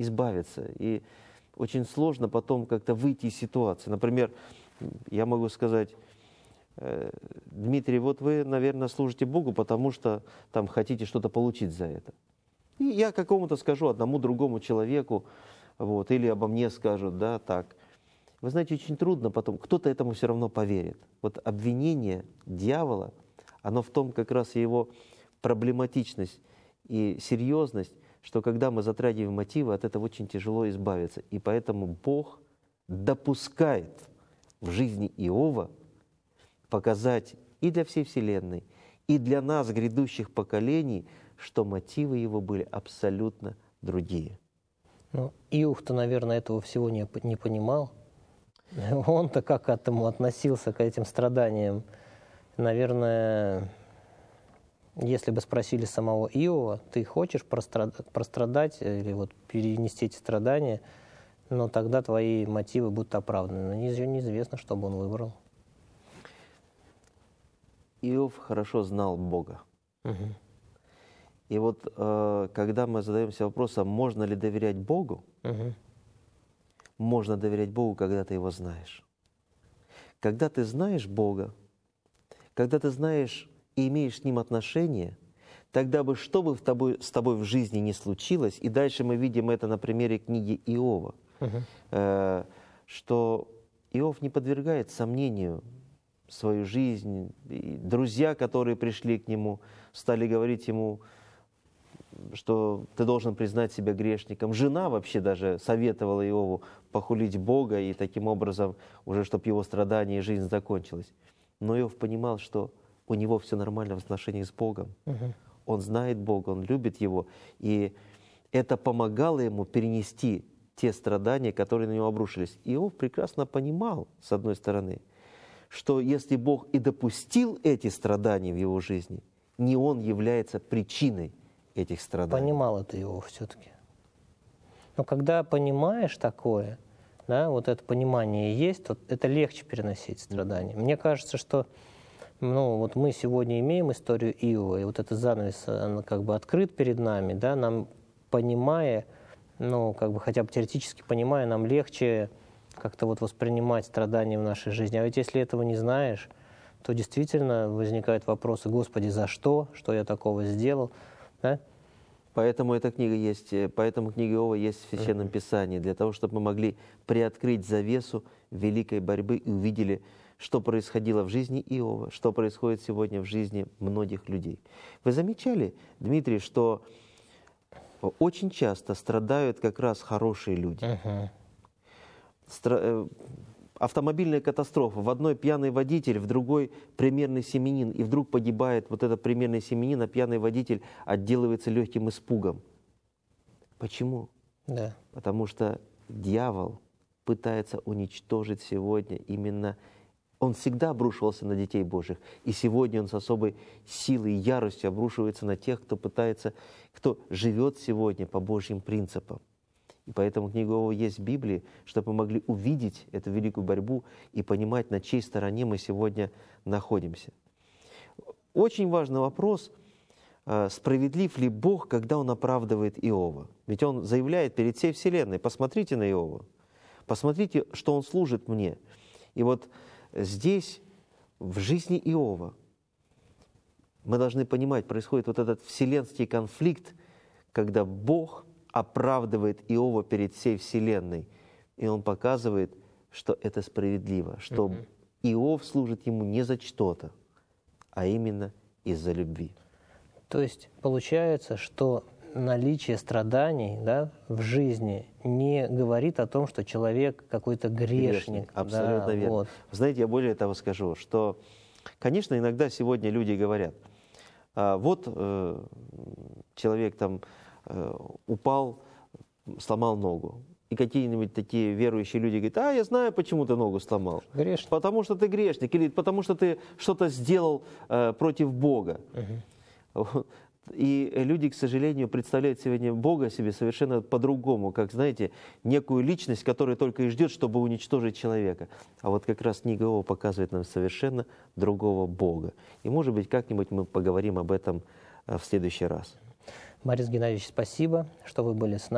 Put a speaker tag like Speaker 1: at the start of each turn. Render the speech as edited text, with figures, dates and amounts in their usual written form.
Speaker 1: избавиться. И очень сложно потом как-то выйти из ситуации. Например, я могу сказать: Дмитрий, вот вы, наверное, служите Богу, потому что там хотите что-то получить за это. И я какому-то скажу, одному другому человеку, вот, или обо мне скажут, да, так. Вы знаете, очень трудно потом, кто-то этому все равно поверит. Вот обвинение дьявола, оно в том как раз и его проблематичность и серьезность, что когда мы затрагиваем мотивы, от этого очень тяжело избавиться. И поэтому Бог допускает в жизни Иова показать и для всей Вселенной, и для нас, грядущих поколений, что мотивы его были абсолютно другие.
Speaker 2: Ну, Иов-то, наверное, этого всего не понимал. Он-то как к этому относился, к этим страданиям? Наверное, если бы спросили самого Иова: ты хочешь прострадать или вот перенести эти страдания, но тогда твои мотивы будут оправданы. Но неизвестно, что бы он выбрал.
Speaker 1: Иов хорошо знал Бога. И вот когда мы задаемся вопросом, можно ли доверять Богу, можно доверять Богу, когда ты Его знаешь. Когда ты знаешь Бога, когда ты знаешь и имеешь с Ним отношения, тогда бы, что бы с тобой в жизни ни случилось, и дальше мы видим это на примере книги Иова, что Иов не подвергает сомнению свою жизнь. И друзья, которые пришли к нему, стали говорить ему, что ты должен признать себя грешником. Жена вообще даже советовала Иову похулить Бога, и таким образом уже, чтобы его страдания и жизнь закончилась. Но Иов понимал, что у него все нормально в отношениях с Богом. Он знает Бога, он любит Его. И это помогало ему перенести те страдания, которые на него обрушились. Иов прекрасно понимал, с одной стороны, что если Бог и допустил эти страдания в его жизни, не Он является причиной этих страданий.
Speaker 2: Понимал это Иов все-таки. Но когда понимаешь такое, да, вот это понимание есть, то это легче переносить страдания. Мне кажется, что вот мы сегодня имеем историю Иова, и вот этот занавес, он как бы открыт перед нами, да, нам, понимая, как бы хотя бы теоретически понимая, нам легче как-то вот воспринимать страдания в нашей жизни. А ведь если этого не знаешь, то действительно возникают вопросы: Господи, за что? Что я такого сделал? Да?
Speaker 1: Поэтому эта книга есть, поэтому книга Иова есть в Священном Писании, для того, чтобы мы могли приоткрыть завесу великой борьбы и увидели, что происходило в жизни Иова, что происходит сегодня в жизни многих людей. Вы замечали, Дмитрий, что очень часто страдают как раз хорошие люди. Автомобильная катастрофа. В одной пьяный водитель, в другой примерный семьянин. И вдруг погибает вот этот примерный семьянин, а пьяный водитель отделывается легким испугом. Почему?
Speaker 2: Да.
Speaker 1: Потому что дьявол пытается уничтожить сегодня именно... Он всегда обрушивался на детей Божьих. И сегодня он с особой силой и яростью обрушивается на тех, кто живет сегодня по Божьим принципам. И поэтому книга Иова есть в Библии, чтобы мы могли увидеть эту великую борьбу и понимать, на чьей стороне мы сегодня находимся. Очень важный вопрос, справедлив ли Бог, когда Он оправдывает Иова. Ведь Он заявляет перед всей Вселенной: посмотрите на Иова, посмотрите, что он служит мне. И вот здесь, в жизни Иова, мы должны понимать, происходит вот этот вселенский конфликт, когда Бог оправдывает Иова перед всей Вселенной. И Он показывает, что это справедливо, что Иов служит ему не за что-то, а именно из-за любви.
Speaker 2: То есть получается, что наличие страданий, да, в жизни не говорит о том, что человек какой-то грешник.
Speaker 1: Абсолютно
Speaker 2: да,
Speaker 1: верно.
Speaker 2: Вот.
Speaker 1: Знаете, я более того скажу, что, конечно, иногда сегодня люди говорят: человек там упал, сломал ногу. И какие-нибудь такие верующие люди говорят: я знаю, почему ты ногу сломал.
Speaker 2: Грешник.
Speaker 1: Потому что ты грешник, или потому что ты что-то сделал против Бога. И люди, к сожалению, представляют сегодня Бога себе совершенно по-другому, как, знаете, некую личность, которая только и ждет, чтобы уничтожить человека. А вот как раз книга Иова показывает нам совершенно другого Бога. И, может быть, как-нибудь мы поговорим об этом в следующий раз.
Speaker 2: Борис Геннадьевич, спасибо, что вы были с нами.